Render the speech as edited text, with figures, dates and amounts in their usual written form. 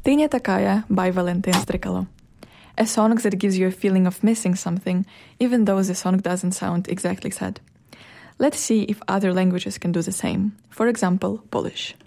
Ty nie takaya by Valentin Strikalo. A song that gives you a feeling of missing something, even though the song doesn't sound exactly sad. Let's see if other languages can do the same. For example, Polish.